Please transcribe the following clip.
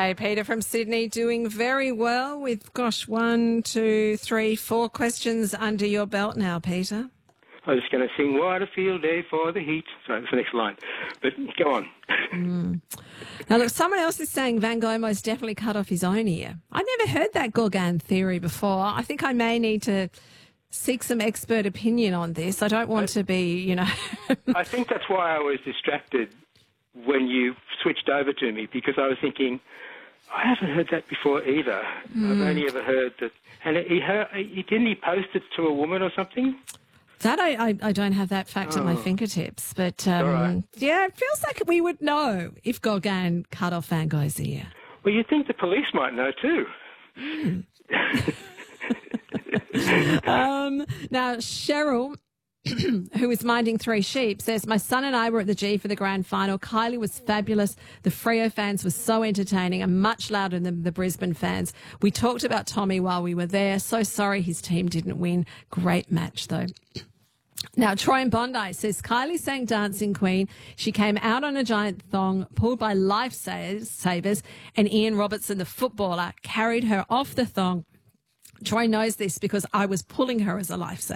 Okay, Peter from Sydney doing very well with, 1, 2, 3, 4 questions under your belt now, Peter. I was going to sing What a Field Day for the Heat. Sorry, that's the next line. But go on. Now, look, someone else is saying Van Gogh most definitely cut off his own ear. I never heard that Gauguin theory before. I think I may need to seek some expert opinion on this. I don't want to be, I think that's why I was distracted when you switched over to me, because I was thinking, I haven't heard that before either. I've only ever heard that. And didn't he post it to a woman or something? That I don't have that fact at my fingertips. But, right. yeah, it feels like we would know if Gauguin cut off Van Gogh's ear. Well, you'd think the police might know too. Now, Cheryl, who is minding 3 sheep, says, my son and I were at the G for the grand final. Kylie was fabulous. The Freo fans were so entertaining and much louder than the Brisbane fans. We talked about Tommy while we were there. So sorry his team didn't win. Great match, though. Now, Troy in Bondi says, Kylie sang Dancing Queen. She came out on a giant thong pulled by lifesavers, and Ian Robertson, the footballer, carried her off the thong. Troy knows this because I was pulling her as a lifesaver.